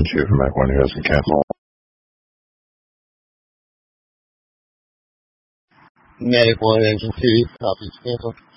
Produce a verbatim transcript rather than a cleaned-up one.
Did you hear from everyone who has been canceled? Medical agency, copies canceled.